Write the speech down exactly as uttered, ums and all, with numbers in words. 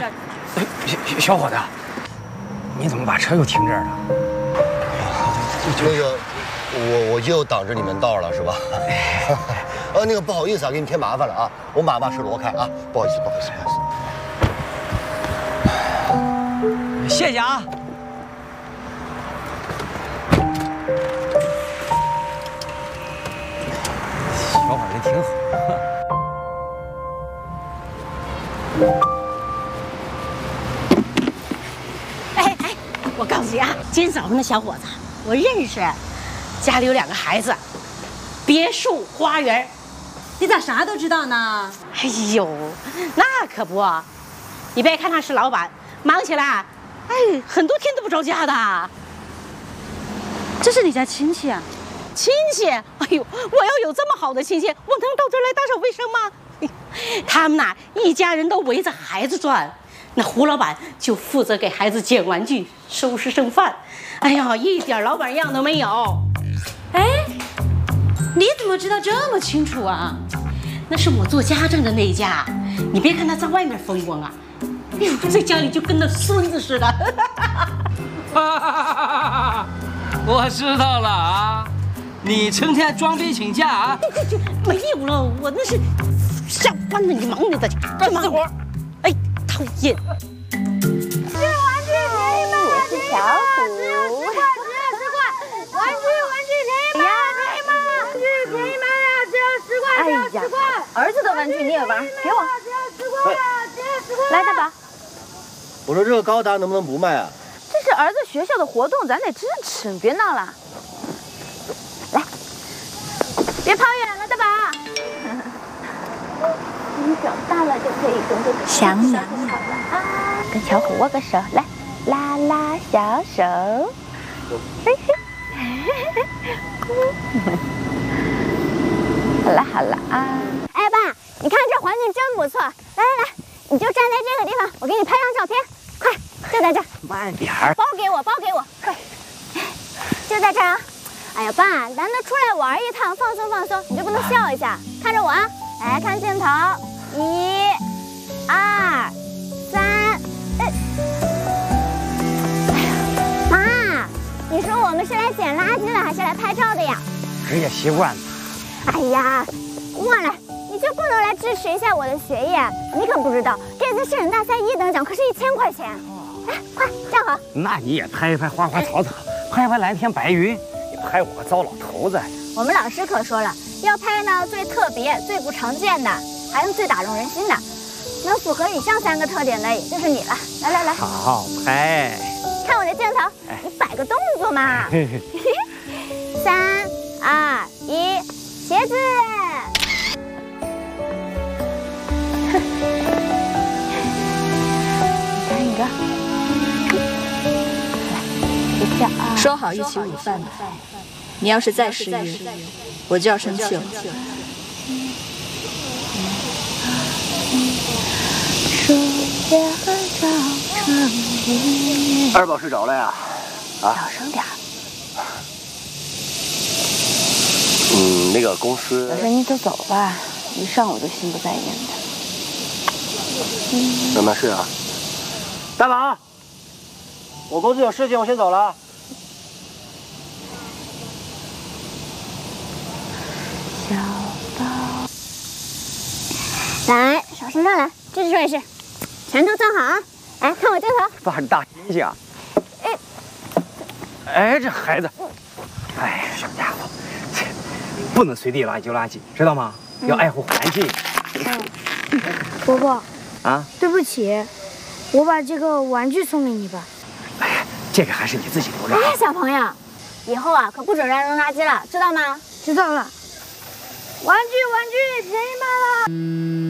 小小伙子，你怎么把车又停这儿了？ 那个，我我又挡着你们道了，是吧？呃，那个不好意思啊，给你添麻烦了啊。我马把是挪开啊，不好意思，不好意思，不好意思。谢谢啊。小伙子挺好。 哎哎，我告诉你啊，今天早上那小伙子我认识，家里有两个孩子，别墅花园。 你咋啥都知道呢？ 哎呦，那可不，你别看他是老板，忙起来，哎，很多天都不着家的。 这是你家亲戚啊？ 亲戚？哎呦，我要有这么好的亲戚，我能到这儿来打扫卫生吗？他们呐，一家人都围着孩子转。那胡老板就负责给孩子捡玩具、收拾剩饭。哎呀，一点老板样都没有。 哎，你怎么知道这么清楚啊？ 那是我做家政的那一家。你别看他在外面风光啊，哎呦，在家里就跟那孙子似的。 我知道了啊，你成天装逼请假啊？ 没有了，我那是下班了，你忙你的去，干嘛活？哎，讨厌！ 这玩具便宜吗？我是小虎，只有十块，只有十块。玩具玩具便宜吗？便宜吗？玩具便宜吗呀？只有十块，只有十块。儿子的玩具你也玩？给我。只有十块呀，只有十块。来，大宝。 我说这个高达能不能不卖啊？ 这是儿子学校的活动，咱得支持，别闹了。来，别跑远了，大宝。你长大了就可以跟这个想你了啊！跟小虎握个手，来，拉拉小手。嘿嘿，好了好了啊！哎爸，你看这环境真不错，来来来，你就站在这个地方，我给你拍张照片，快，就在这儿。 慢点儿。 包给我，包给我，快，就在这儿啊！哎呀，爸，难得出来玩一趟，放松放松，你就不能笑一下？看着我啊，来看镜头。一、二、三，哎，哎呀，妈，你说我们是来捡垃圾的，还是来拍照的呀？ 职业习惯。 哎呀，忘了，你就不能来支持一下我的学业？你可不知道，这次摄影大赛一等奖可是一千块钱。来，快站好。 那你也拍一拍花花草草，拍拍蓝天白云，你拍我个糟老头子。 我们老师可说了，要拍呢最特别、最不常见的。还有最打动人心的，能符合以上三个特点的，也就是你了。来来来， 好拍， 看我的镜头，你摆个动作嘛。三二一，茄子。尝一个，来，睡觉啊。 说好一起午饭的，你要是再失约，我就要生气了。 二宝睡着了呀？ 啊，小声点。 嗯，那个公司。 老师，你就走吧，一上午就心不在焉的。 嗯，慢慢睡啊。大宝，我公司有事情，我先走了。 小宝，来，手伸上来，这是顺势，拳头站好啊！来看我镜头， 爸是大猩猩。哎，哎，这孩子，哎，小家伙，不能随地垃圾丢垃圾，知道吗？要爱护环境。 嗯，伯伯， 啊， 对不起，我把这个玩具送给你吧。 哎，这个还是你自己留着。 哎，小朋友，以后啊可不准乱扔垃圾了，知道吗？ 知道了。玩具，玩具，便宜卖了。